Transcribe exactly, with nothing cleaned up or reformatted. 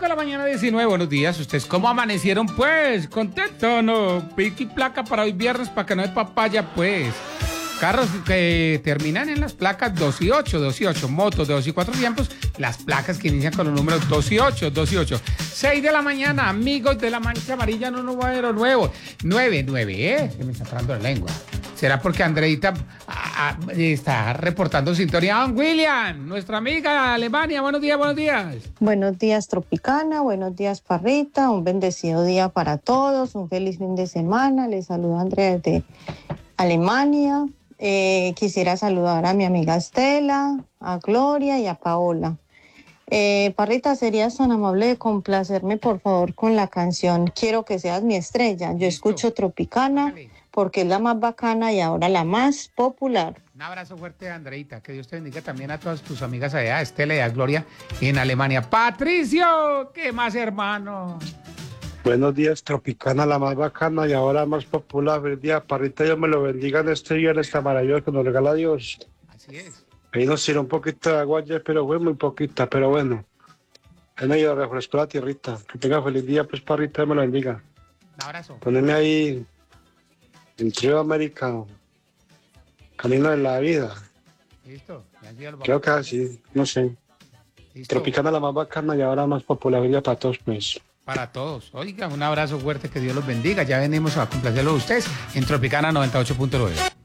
de la mañana, diecinueve. Buenos días. ¿Ustedes cómo amanecieron, pues? ¿Contento o no? Pico y placa para hoy viernes para que no hay papaya, pues. Carros que terminan en las placas dos y ocho, dos y ocho. Motos de dos y cuatro tiempos. Las placas que inician con los números dos y ocho, dos y ocho. seis de la mañana, amigos de la Mancha Amarilla, no nuevo aero nuevo. nueve, nueve, ¿eh? Se me está trando la lengua. ¿Será porque Andreita a, a, está reportando sintonía? Don William, nuestra amiga de Alemania. Buenos días, buenos días. Buenos días, Tropicana. Buenos días, Parrita. Un bendecido día para todos. Un feliz fin de semana. Les saluda Andrea desde Alemania. Eh, quisiera saludar a mi amiga Estela, a Gloria y a Paola. Eh, Parrita, ¿serías tan amable de complacerme, por favor, con la canción Quiero que seas mi estrella? Yo escucho Tropicana porque es la más bacana y ahora la más popular. Un abrazo fuerte, Andreita. Que Dios te bendiga también a todas tus amigas allá, a Estela y a Gloria en Alemania. Patricio, ¿qué más, hermano? Buenos días, Tropicana, la más bacana y ahora más popular. Feliz día, Parrita, Dios me lo bendiga en este viernes tan maravilloso que nos regala Dios. Así es. Ahí nos tiró un poquito de agua ayer, pero fue muy poquita, pero bueno. Él me ayudó a refrescar la tierrita. Que tenga feliz día, pues, Parrita, Dios me lo bendiga. Un abrazo. Poneme ahí en Trío América, Camino de la Vida. Listo. Creo que así, no sé. Listo. Tropicana, la más bacana y ahora más popular. Feliz día para todos, pues. Para todos. Oiga, un abrazo fuerte, que Dios los bendiga. Ya venimos a complacerlos a ustedes en Tropicana noventa y ocho punto nueve.